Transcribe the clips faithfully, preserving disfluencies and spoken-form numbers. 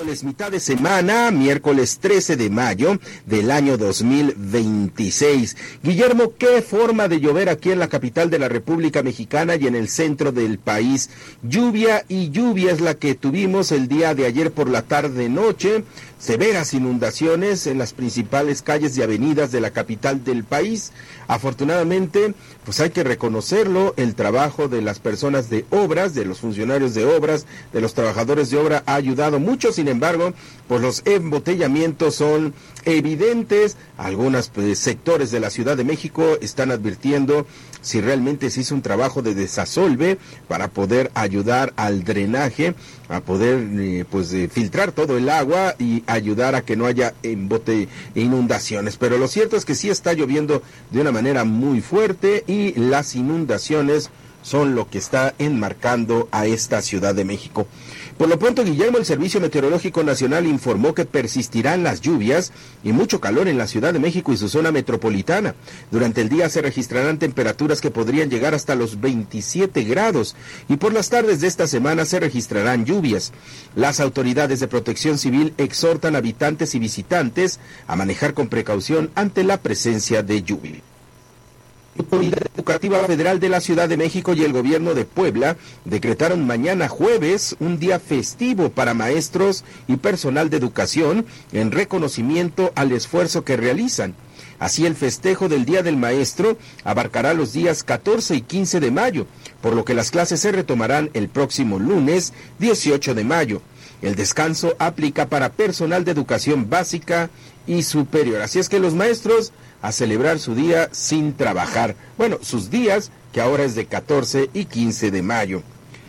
Miércoles, mitad de semana, miércoles trece de mayo del año dos mil veintiséis. Guillermo, ¿qué forma de llover aquí en la capital de la República Mexicana y en el centro del país? Lluvia y lluvia es la que tuvimos el día de ayer por la tarde-noche. Severas inundaciones en las principales calles y avenidas de la capital del país. Afortunadamente, pues hay que reconocerlo, el trabajo de las personas de obras, de los funcionarios de obras, de los trabajadores de obra ha ayudado mucho. Sin embargo, pues los embotellamientos son evidentes. Algunos pues, sectores de la Ciudad de México están advirtiendo si realmente se hizo un trabajo de desasolve para poder ayudar al drenaje, a poder eh, pues eh, filtrar todo el agua y ayudar a que no haya embote inundaciones. Pero lo cierto es que sí está lloviendo de una manera muy fuerte y las inundaciones son lo que está enmarcando a esta Ciudad de México. Por lo pronto, Guillermo, el Servicio Meteorológico Nacional informó que persistirán las lluvias y mucho calor en la Ciudad de México y su zona metropolitana. Durante el día se registrarán temperaturas que podrían llegar hasta los veintisiete grados y por las tardes de esta semana se registrarán lluvias. Las autoridades de Protección Civil exhortan a habitantes y visitantes a manejar con precaución ante la presencia de lluvia. La Autoridad Educativa Federal de la Ciudad de México y el Gobierno de Puebla decretaron mañana jueves un día festivo para maestros y personal de educación en reconocimiento al esfuerzo que realizan. Así, el festejo del Día del Maestro abarcará los días catorce y quince de mayo, por lo que las clases se retomarán el próximo lunes dieciocho de mayo. El descanso aplica para personal de educación básica y superior. Así es que los maestros a celebrar su día sin trabajar. Bueno, sus días, que ahora es de catorce y quince de mayo.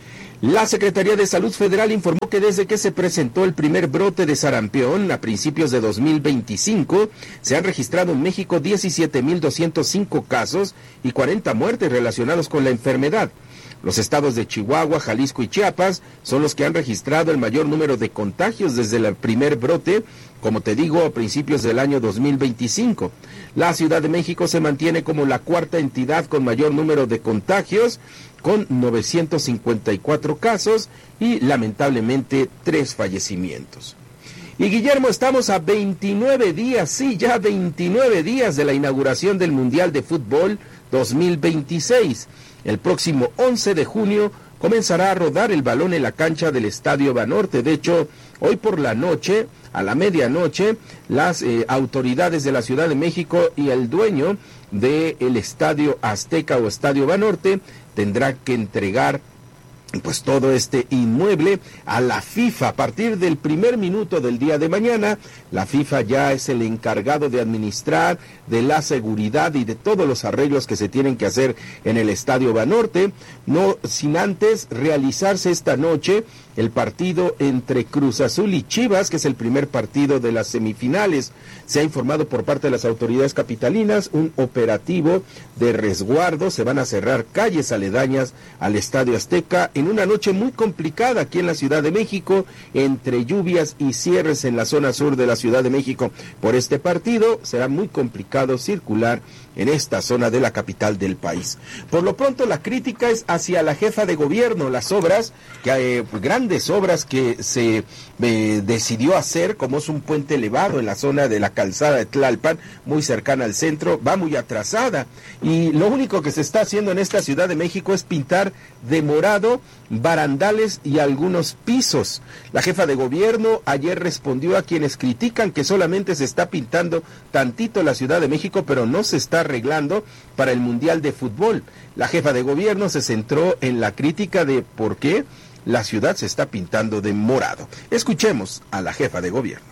La Secretaría de Salud Federal informó que desde que se presentó el primer brote de sarampión a principios de dos mil veinticinco, se han registrado en México diecisiete mil doscientos cinco casos y cuarenta muertes relacionados con la enfermedad. Los estados de Chihuahua, Jalisco y Chiapas son los que han registrado el mayor número de contagios desde el primer brote, como te digo, a principios del año dos mil veinticinco. La Ciudad de México se mantiene como la cuarta entidad con mayor número de contagios, con novecientos cincuenta y cuatro casos y lamentablemente tres fallecimientos. Y Guillermo, estamos a veintinueve días, sí, ya veintinueve días de la inauguración del Mundial de Fútbol dos mil veintiséis. El próximo once de junio comenzará a rodar el balón en la cancha del Estadio Banorte. De hecho, hoy por la noche, a la medianoche, las eh, autoridades de la Ciudad de México y el dueño del Estadio Azteca o Estadio Banorte tendrá que entregar pues todo este inmueble a la FIFA. A partir del primer minuto del día de mañana, la FIFA ya es el encargado de administrar de la seguridad y de todos los arreglos que se tienen que hacer en el Estadio Banorte, no sin antes realizarse esta noche el partido entre Cruz Azul y Chivas, que es el primer partido de las semifinales. Se ha informado por parte de las autoridades capitalinas un operativo de resguardo. Se van a cerrar calles aledañas al Estadio Azteca en una noche muy complicada aquí en la Ciudad de México, entre lluvias y cierres en la zona sur de la Ciudad de México. Por este partido será muy complicado circular en esta zona de la capital del país. Por lo pronto, la crítica es hacia la jefa de gobierno. Las obras, que eh, grandes obras que se eh, decidió hacer, como es un puente elevado en la zona de la calzada de Tlalpan, muy cercana al centro, va muy atrasada. Y lo único que se está haciendo en esta Ciudad de México es pintar de morado barandales y algunos pisos. La jefa de gobierno ayer respondió a quienes critican que solamente se está pintando tantito la Ciudad de México, pero no se está arreglando para el Mundial de Fútbol. La jefa de gobierno se centró en la crítica de por qué la ciudad se está pintando de morado. Escuchemos a la jefa de gobierno.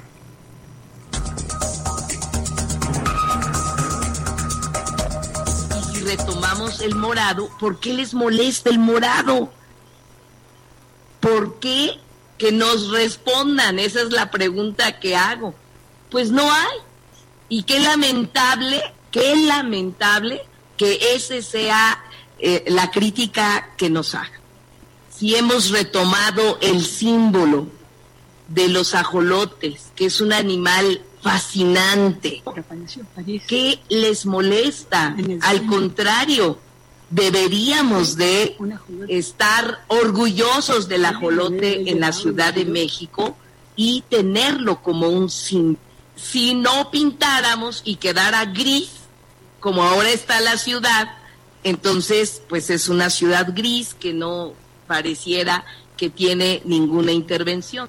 Y si retomamos el morado, ¿por qué les molesta el morado? ¿Por qué? Que nos respondan, esa es la pregunta que hago. Pues no hay. Y qué lamentable, qué lamentable que ese sea eh, la crítica que nos haga. Si hemos retomado el símbolo de los ajolotes, que es un animal fascinante, ¿qué les molesta? Al contrario, deberíamos de estar orgullosos del ajolote en la Ciudad de México y tenerlo como un sim. Si no pintáramos y quedara gris, como ahora está la ciudad, entonces pues es una ciudad gris que no pareciera que tiene ninguna intervención.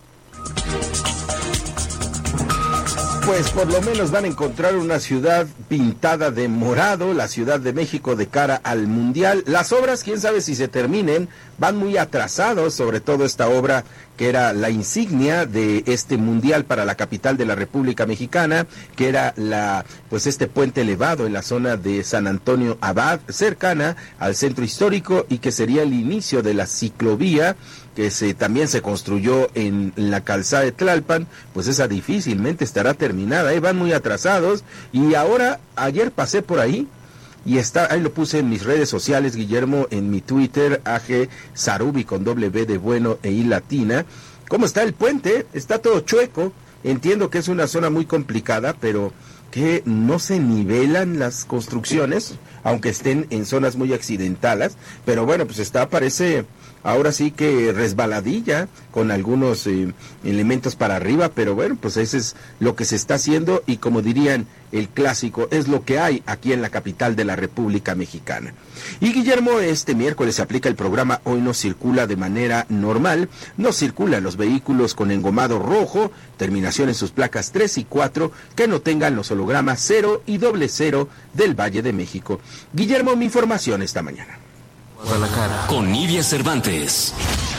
Pues por lo menos van a encontrar una ciudad pintada de morado, la Ciudad de México de cara al Mundial. Las obras, quién sabe si se terminen, van muy atrasados, sobre todo esta obra que era la insignia de este Mundial para la capital de la República Mexicana, que era la pues este puente elevado en la zona de San Antonio Abad, cercana al centro histórico, y que sería el inicio de la ciclovía que se también se construyó en la calzada de Tlalpan. Pues esa difícilmente estará terminada, ¿eh? Van muy atrasados. Y ahora, ayer pasé por ahí, y está, ahí lo puse en mis redes sociales, Guillermo, en mi Twitter, A G Sarubi con doble B de bueno e I latina. ¿Cómo está el puente? Está todo chueco. Entiendo que es una zona muy complicada, pero que no se nivelan las construcciones, aunque estén en zonas muy accidentadas. Pero bueno, pues está, parece ahora sí que resbaladilla, con algunos eh, elementos para arriba, pero bueno, pues eso es lo que se está haciendo, y como dirían el clásico, es lo que hay aquí en la capital de la República Mexicana. Y Guillermo, este miércoles se aplica el programa Hoy No Circula de manera normal. No circulan los vehículos con engomado rojo, terminación en sus placas tres y cuatro, que no tengan los hologramas cero y doble cero del Valle de México. Guillermo, mi información esta mañana. Guadalajara, con Nidia Cervantes.